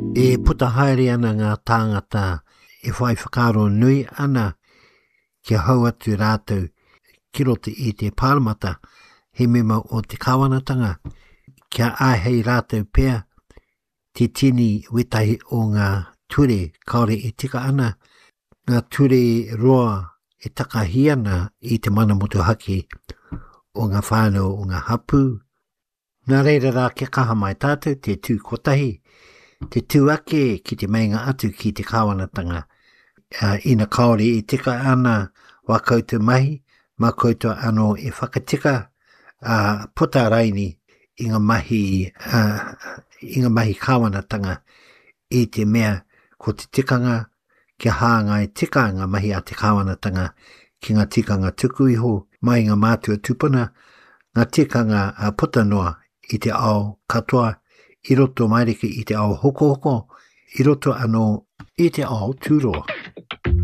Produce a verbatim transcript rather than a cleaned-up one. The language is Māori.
E puta haere ana ngā tāngata e whai whakaro nui ana kia hau atu rātou ki roto i te pārmata he mema o te kāwanatanga kia āhei rātou pēr te tini wetahi o ngā ture kaore e tika ana ngā ture roa e takahi ana i te mana motu haki o ngā whānau o ngā hapu. Nā reira rā ke kaha mai tātou te tū kotahi, te tū ake ki te meinga atu ki te kāwanatanga. Uh, ina kaore e tika ana wa koutou mahi, ma koutou anō e whakatika uh, puta raini i ngā mahi, uh, i ngā mahi kāwanatanga i te mea ko te tikanga kia hānga e tika ngā mahi a te kāwanatanga ki ngā tikanga tuku iho mai ngā mātua tupuna, ngā tikanga uh, puta noa i te ao katoa, i roto maireke i te ao hoko hoko, i roto anō i te ao tūroa.